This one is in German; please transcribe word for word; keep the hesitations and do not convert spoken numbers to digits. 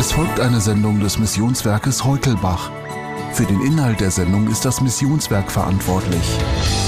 Es folgt eine Sendung des Missionswerkes Heukelbach. Für den Inhalt der Sendung ist das Missionswerk verantwortlich.